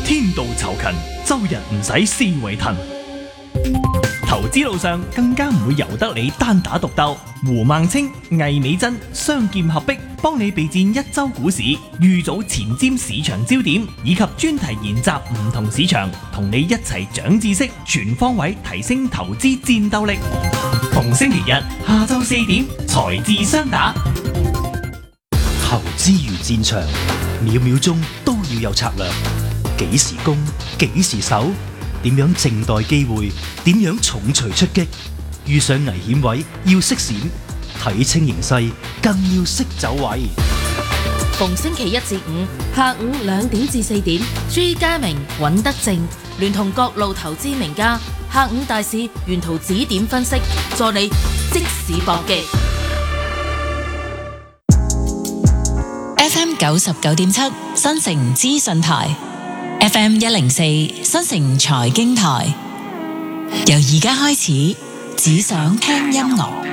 天道酬勤，周日唔使思維騰。投資路上更加唔會由得你單打獨鬥。胡孟青、魏美珍雙劍合璧，幫你備戰一周股市，預早前瞻市場焦點，以及專題研習唔同市場，同你一齊長知識，全方位提升投資戰鬥力。逢星期日下晝4點，財智雙打。 投資如戰場，秒秒鐘都要有策略。幾時攻，幾時守，點樣靜待機會，點樣重錘出擊。遇上危險位要識閃，睇清形勢更要識走位。 逢星期一至五下午2點至4點，朱家明、尹德正聯同各路投資名家，下午大市沿途指點分析，助你即時搏擊。 FM 99.7新城資訊台，FM 104新城財經台，由而家開始，只想聽音樂。